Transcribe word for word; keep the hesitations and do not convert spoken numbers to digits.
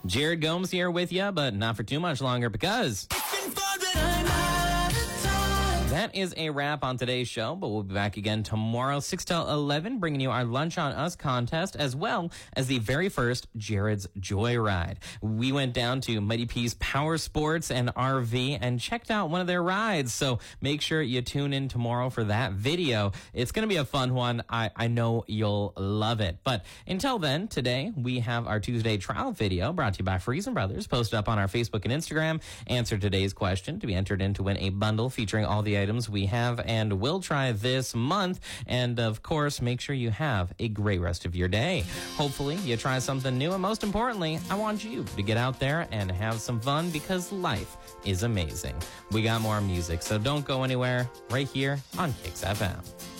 Jared Gomes here with you, but not for too much longer because that is a wrap on today's show, but we'll be back again tomorrow, six till eleven, bringing you our Lunch on Us contest, as well as the very first Jared's Joyride. We went down to Mighty P's Power Sports and R V and checked out one of their rides, so make sure you tune in tomorrow for that video. It's going to be a fun one. I, I know you'll love it. But until then, today, we have our Tuesday trial video brought to you by Friesen Brothers, posted up on our Facebook and Instagram. Answer today's question to be entered in to win a bundle featuring all the items we have and will try this month. And of course, make sure you have a great rest of your day. Hopefully you try something new, and most importantly, I want you to get out there and have some fun, because life is amazing. We got more music, so don't go anywhere, right here on Kicks F M.